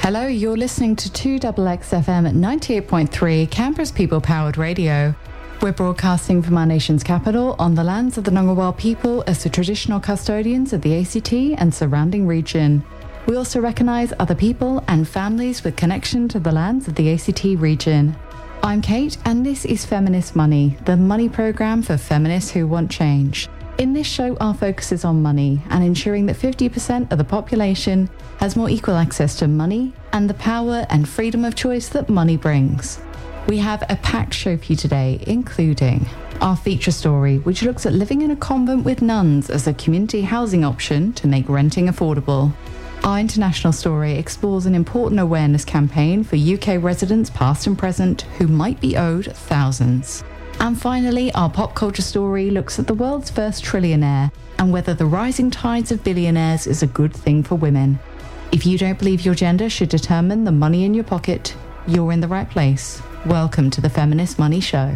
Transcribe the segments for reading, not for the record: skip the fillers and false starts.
Hello, you're listening to 2XXFM at 98.3, Canberra's people-powered radio. We're broadcasting from our nation's capital on the lands of the Ngunnawal people as the traditional custodians of the ACT and surrounding region. We also recognise other people and families with connection to the lands of the ACT region. I'm Kate, and this is Feminist Money, the money programme for feminists who want change. In this show, our focus is on money and ensuring that 50% of the population has more equal access to money and the power and freedom of choice that money brings. We have a packed show for you today, including our feature story, which looks at living in a convent with nuns as a community housing option to make renting affordable. Our international story explores an important awareness campaign for UK residents past and present who might be owed thousands. And finally, our pop culture story looks at the world's first trillionaire and whether the rising tides of billionaires is a good thing for women. If you don't believe your gender should determine the money in your pocket, you're in the right place. Welcome to the Feminist Money Show.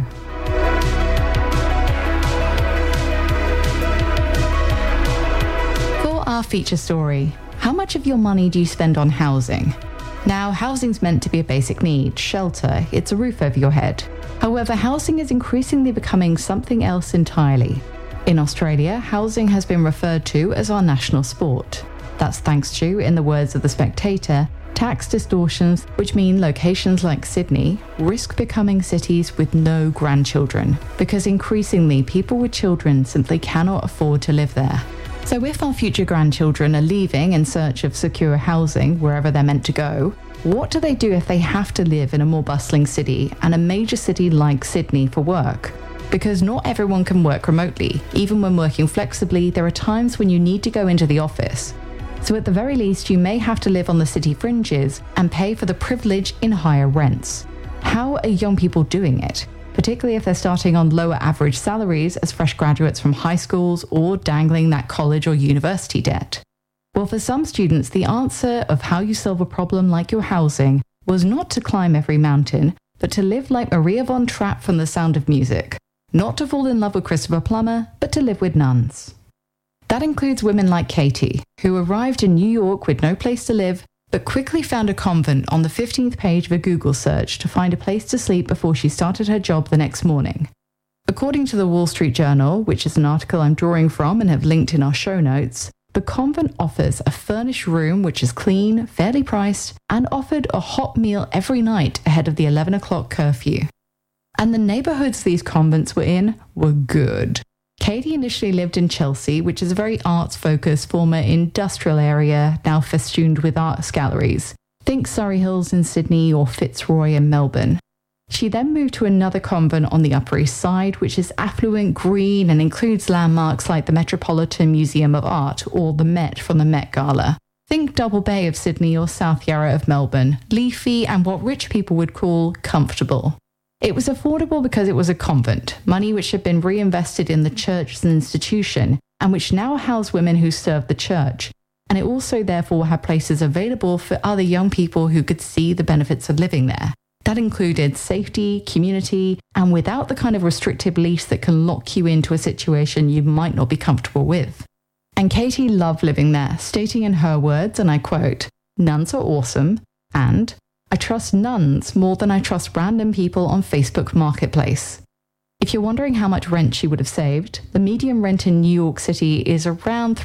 For our feature story, how much of your money do you spend on housing? Now, housing's meant to be a basic need, shelter, it's a roof over your head. However, housing is increasingly becoming something else entirely. In Australia, housing has been referred to as our national sport. That's thanks to, in the words of The Spectator, tax distortions, which mean locations like Sydney risk becoming cities with no grandchildren, because increasingly people with children simply cannot afford to live there. So if our future grandchildren are leaving in search of secure housing wherever they're meant to go, what do they do if they have to live in a more bustling city and a major city like Sydney for work? Because not everyone can work remotely. Even when working flexibly, there are times when you need to go into the office. So at the very least, you may have to live on the city fringes and pay for the privilege in higher rents. How are young people doing it? Particularly if they're starting on lower average salaries as fresh graduates from high schools or dangling that college or university debt. Well, for some students, the answer of how you solve a problem like your housing was not to climb every mountain, but to live like Maria von Trapp from The Sound of Music. Not to fall in love with Christopher Plummer, but to live with nuns. That includes women like Katie, who arrived in New York with no place to live, but quickly found a convent on the 15th page of a Google search to find a place to sleep before she started her job the next morning. According to the Wall Street Journal, which is an article I'm drawing from and have linked in our show notes, the convent offers a furnished room which is clean, fairly priced, and offered a hot meal every night ahead of the 11 o'clock curfew. And the neighbourhoods these convents were in were good. Katie initially lived in Chelsea, which is a very arts-focused former industrial area now festooned with arts galleries. Think Surrey Hills in Sydney or Fitzroy in Melbourne. She then moved to another convent on the Upper East Side, which is affluent, green, and includes landmarks like the Metropolitan Museum of Art or the Met from the Met Gala. Think Double Bay of Sydney or South Yarra of Melbourne, leafy and what rich people would call comfortable. It was affordable because it was a convent, money which had been reinvested in the church as an institution and which now housed women who served the church. And it also therefore had places available for other young people who could see the benefits of living there. That included safety, community, and without the kind of restrictive lease that can lock you into a situation you might not be comfortable with. And Katie loved living there, stating in her words, and I quote, "Nuns are awesome, and I trust nuns more than I trust random people on Facebook Marketplace." If you're wondering how much rent she would have saved, the median rent in New York City is around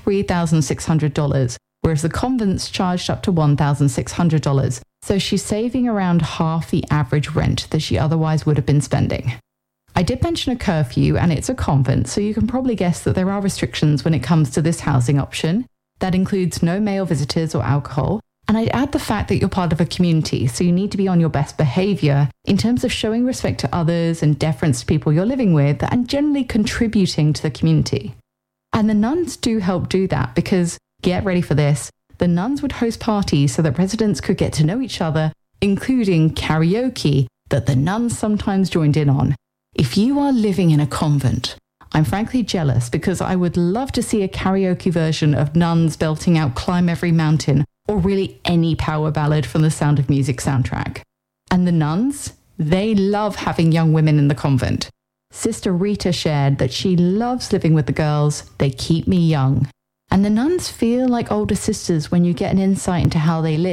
$3,600, whereas the convents charged up to $1,600. So she's saving around half the average rent that she otherwise would have been spending. I did mention a curfew, and it's a convent, so you can probably guess that there are restrictions when it comes to this housing option. That includes no male visitors or alcohol. And I'd add the fact that you're part of a community, so you need to be on your best behaviour in terms of showing respect to others and deference to people you're living with and generally contributing to the community. And the nuns do help do that because, get ready for this, the nuns would host parties so that residents could get to know each other, including karaoke that the nuns sometimes joined in on. If you are living in a convent, I'm frankly jealous because I would love to see a karaoke version of nuns belting out Climb Every Mountain or really any power ballad from the Sound of Music soundtrack. And the nuns, they love having young women in the convent. Sister Rita shared that she loves living with the girls. They keep me young. And the nuns feel like older sisters when you get an insight into how they live.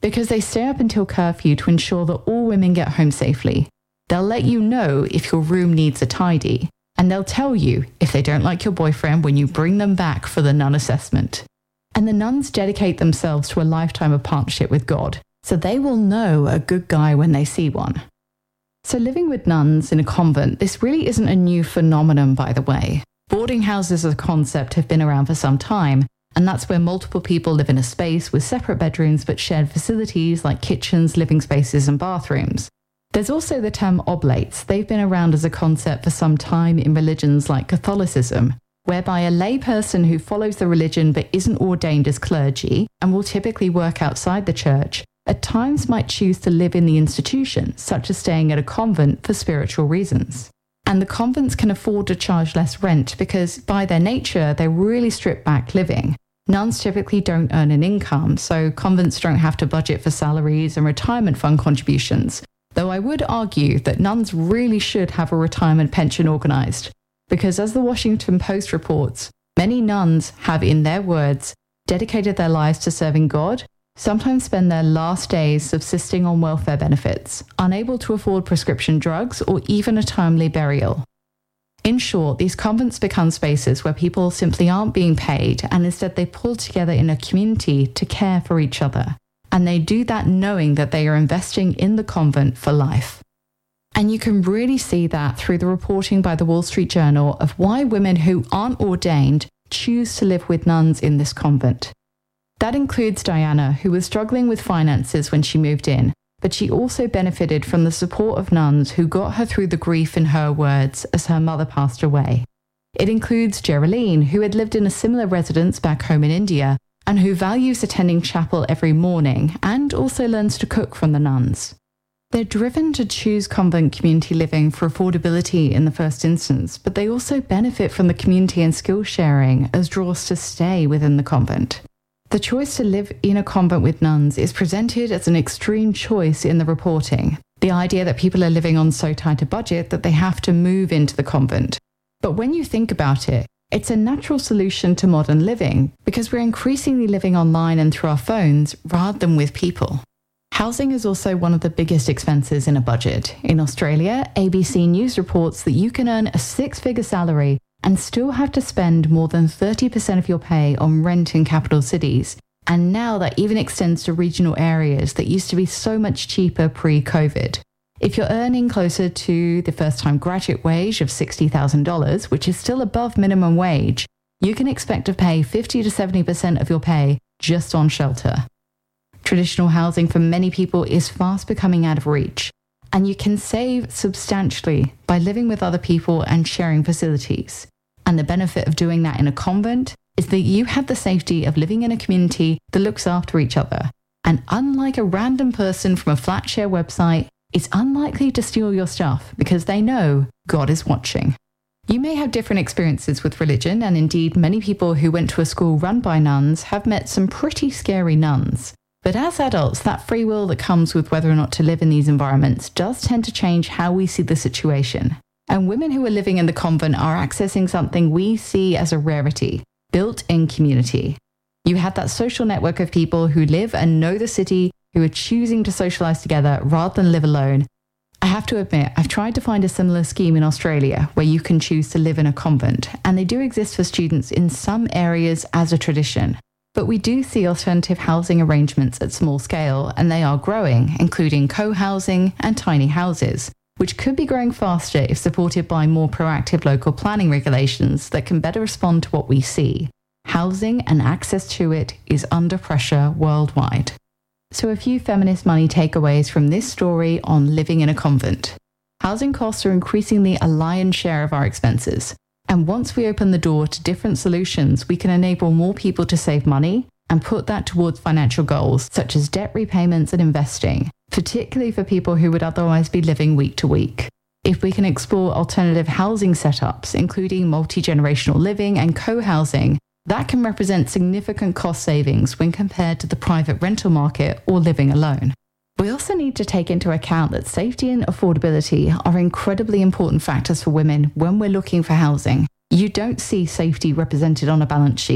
because they stay up until curfew to ensure that all women get home safely. They'll let you know if your room needs a tidy, and they'll tell you if they don't like your boyfriend when you bring them back for the nun assessment. And the nuns dedicate themselves to a lifetime of partnership with God, so they will know a good guy when they see one. So living with nuns in a convent, this really isn't a new phenomenon, by the way. Boarding houses as a concept have been around for some time, and that's where multiple people live in a space with separate bedrooms but shared facilities like kitchens, living spaces and bathrooms. There's also the term oblates. They've been around as a concept for some time in religions like Catholicism, whereby a layperson who follows the religion but isn't ordained as clergy and will typically work outside the church, at times might choose to live in the institution, such as staying at a convent for spiritual reasons. And the convents can afford to charge less rent because, by their nature, they're really stripped back living. Nuns typically don't earn an income, so convents don't have to budget for salaries and retirement fund contributions, though I would argue that nuns really should have a retirement pension organised, because as the Washington Post reports, many nuns have, in their words, dedicated their lives to serving God, sometimes spend their last days subsisting on welfare benefits, unable to afford prescription drugs or even a timely burial. In short, these convents become spaces where people simply aren't being paid, and instead they pull together in a community to care for each other. And they do that knowing that they are investing in the convent for life. And you can really see that through the reporting by the Wall Street Journal of why women who aren't ordained choose to live with nuns in this convent. That includes Diana, who was struggling with finances when she moved in, but she also benefited from the support of nuns who got her through the grief, in her words, as her mother passed away. It includes Geraldine, who had lived in a similar residence back home in India, and who values attending chapel every morning and also learns to cook from the nuns. They're driven to choose convent community living for affordability in the first instance, but they also benefit from the community and skill sharing as draws to stay within the convent. The choice to live in a convent with nuns is presented as an extreme choice in the reporting. The idea that people are living on so tight a budget that they have to move into the convent. But when you think about it, it's a natural solution to modern living because we're increasingly living online and through our phones rather than with people. Housing is also one of the biggest expenses in a budget. In Australia, ABC News reports that you can earn a six-figure salary and still have to spend more than 30% of your pay on rent in capital cities. And now that even extends to regional areas that used to be so much cheaper pre-COVID. If you're earning closer to the first-time graduate wage of $60,000, which is still above minimum wage, you can expect to pay 50 to 70% of your pay just on shelter. Traditional housing for many people is fast becoming out of reach, and you can save substantially by living with other people and sharing facilities. And the benefit of doing that in a convent is that you have the safety of living in a community that looks after each other. And unlike a random person from a flat share website, it's unlikely to steal your stuff because they know God is watching. You may have different experiences with religion, and indeed many people who went to a school run by nuns have met some pretty scary nuns. But as adults, that free will that comes with whether or not to live in these environments does tend to change how we see the situation. And women who are living in the convent are accessing something we see as a rarity, built-in community. You have that social network of people who live and know the city, who are choosing to socialize together rather than live alone. I have to admit, I've tried to find a similar scheme in Australia where you can choose to live in a convent, and they do exist for students in some areas as a tradition. But we do see alternative housing arrangements at small scale, and they are growing, including co-housing and tiny houses, which could be growing faster if supported by more proactive local planning regulations that can better respond to what we see. Housing and access to it is under pressure worldwide. So a few feminist money takeaways from this story on living in a convent. Housing costs are increasingly a lion's share of our expenses. And once we open the door to different solutions, we can enable more people to save money and put that towards financial goals, such as debt repayments and investing, particularly for people who would otherwise be living week to week. If we can explore alternative housing setups, including multi-generational living and co-housing, that can represent significant cost savings when compared to the private rental market or living alone. We also need to take into account that safety and affordability are incredibly important factors for women when we're looking for housing. You don't see safety represented on a balance sheet.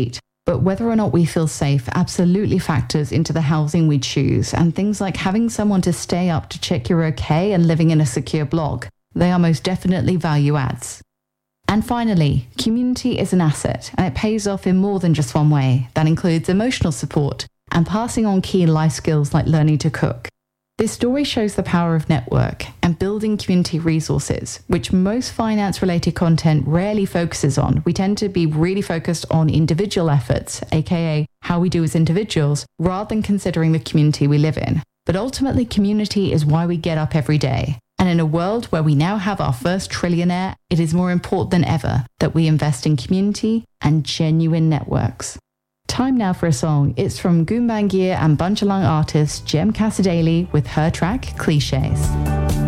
But whether or not we feel safe absolutely factors into the housing we choose, and things like having someone to stay up to check you're okay and living in a secure block, they are most definitely value adds. And finally, community is an asset, and it pays off in more than just one way. That includes emotional support and passing on key life skills like learning to cook. This story shows the power of network and building community resources, which most finance-related content rarely focuses on. We tend to be really focused on individual efforts, aka how we do as individuals, rather than considering the community we live in. But ultimately, community is why we get up every day. And in a world where we now have our first trillionaire, it is more important than ever that we invest in community and genuine networks. Time now for a song. It's from Goombangier and Bunchalang artist Jem Casadali with her track Clichés.